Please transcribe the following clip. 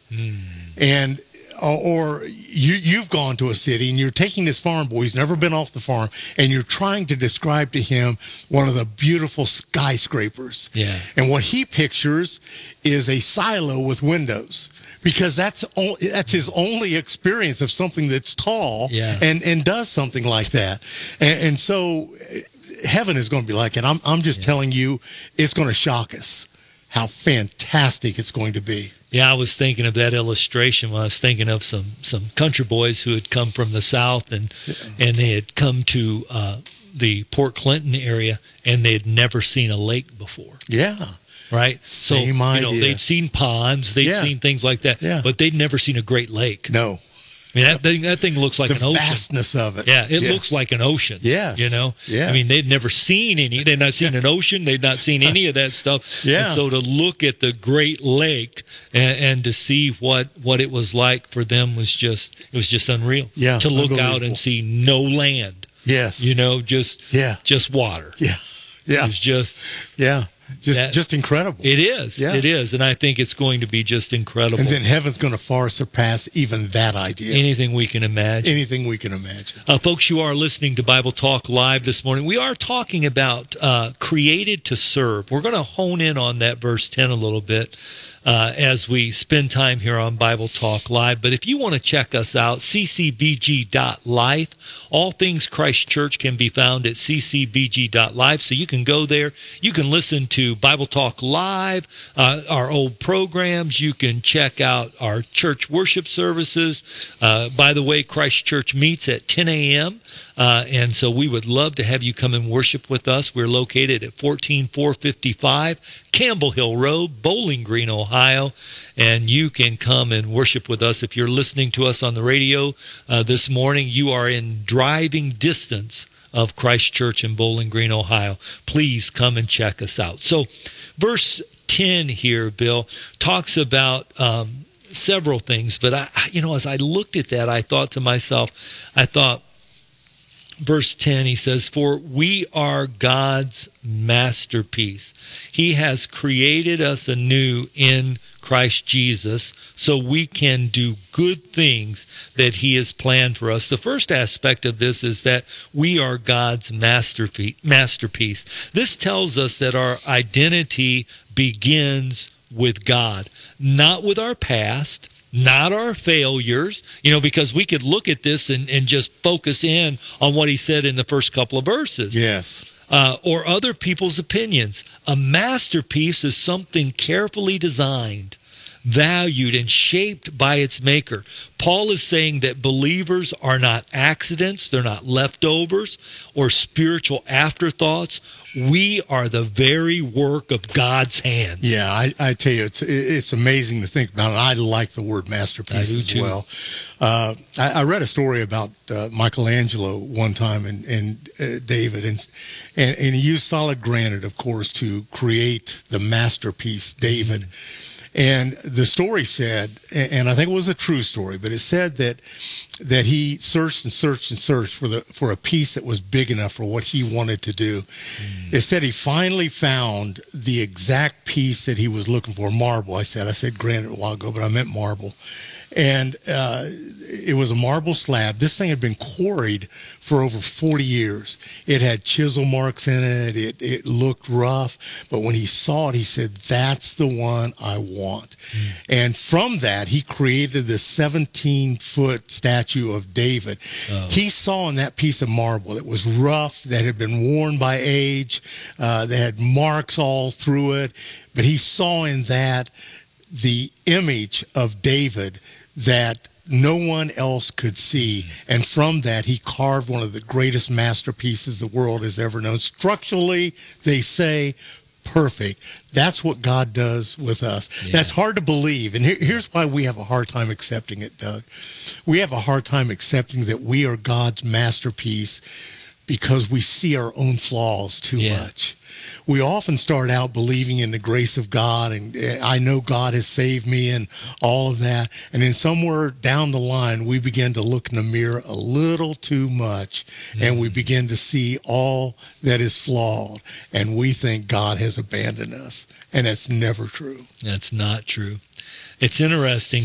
And or you've gone to a city and you're taking this farm boy who's never been off the farm, and you're trying to describe to him one of the beautiful skyscrapers. Yeah. And what he pictures is a silo with windows, because that's his only experience of something that's tall. Yeah. and does something like that. And so heaven is going to be like it. I'm just telling you, it's going to shock us how fantastic it's going to be. Yeah, I was thinking of that illustration when I was thinking of some country boys who had come from the South, and they had come to the Port Clinton area, and they had never seen a lake before. Yeah. Right? Same idea. They'd seen ponds, they'd seen things like that, but they'd never seen a Great Lake. No. I mean, that thing looks like an ocean. The vastness of it. Yeah, it looks like an ocean. Yes. I mean, they'd never seen any. They'd not seen an ocean. They'd not seen any of that stuff. Yeah. And so to look at the Great Lake and to see what it was like for them was just unreal. Yeah. To look out and see no land. Yes. Just water. Yeah. Yeah. It was just just incredible. It is. Yeah. It is. And I think it's going to be just incredible. And then heaven's going to far surpass even that idea. Anything we can imagine. Anything we can imagine. Folks, you are listening to Bible Talk Live this morning. We are talking about created to serve. We're going to hone in on that verse 10 a little bit as we spend time here on Bible Talk Live. But if you want to check us out, ccbg.life. All things Christ Church can be found at ccbg.life. So you can go there. You can listen to Bible Talk Live, our old programs. You can check out our church worship services. By the way, Christ Church meets at 10 a.m., and so we would love to have you come and worship with us. We're located at 14455 Campbell Hill Road, Bowling Green, Ohio. And you can come and worship with us. If you're listening to us on the radio this morning, you are in driving distance of Christ Church in Bowling Green, Ohio. Please come and check us out. So verse 10 here, Bill, talks about several things. But, as I looked at that, I thought to myself, verse 10, he says, "For we are God's masterpiece. He has created us anew in Christ Jesus so we can do good things that he has planned for us." The first aspect of this is that we are God's masterpiece. This tells us that our identity begins with God, not with our past, not our failures, because we could look at this and just focus in on what he said in the first couple of verses. Yes. Or other people's opinions. A masterpiece is something carefully designed, valued, and shaped by its maker. Paul is saying that believers are not accidents, they're not leftovers or spiritual afterthoughts. We are the very work of God's hands. Yeah, I tell you, it's amazing to think about it. I like the word masterpiece as well. I read a story about Michelangelo one time and David, and he used solid granite, of course, to create the masterpiece, David. Mm-hmm. And the story said, and I think it was a true story, but it said that he searched and searched and searched for a piece that was big enough for what he wanted to do. It said he finally found the exact piece that he was looking for, marble. I said granite a while ago, but I meant marble. And it was a marble slab. This thing had been quarried for over 40 years. It had chisel marks in it. It looked rough. But when he saw it, he said, "That's the one I want." And from that, he created this 17-foot statue of David. Oh. He saw in that piece of marble that was rough, that had been worn by age, that had marks all through it. But he saw in that the image of David that no one else could see. And from that, he carved one of the greatest masterpieces the world has ever known. Structurally, they say, perfect. That's what God does with us. Yeah. That's hard to believe. And here's why we have a hard time accepting it, Doug. We have a hard time accepting that we are God's masterpiece because we see our own flaws too much. We often start out believing in the grace of God, and I know God has saved me and all of that. And then somewhere down the line, we begin to look in the mirror a little too much, and we begin to see all that is flawed, and we think God has abandoned us. And that's never true. That's not true. It's interesting.